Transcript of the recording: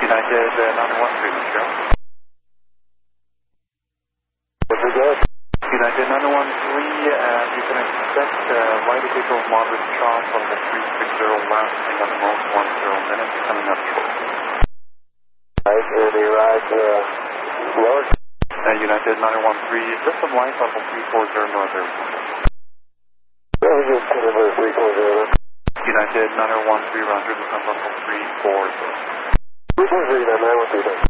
United 913, let's go. What's it good? United 913, you can expect light vehicle moderate chop on the 360 lasting at the most 10 minutes, coming up short. Right, any ride lower? United 913, just some light on the 340 military. Very good, Denver 340. United 913, roger, the number from 340. 340, 913.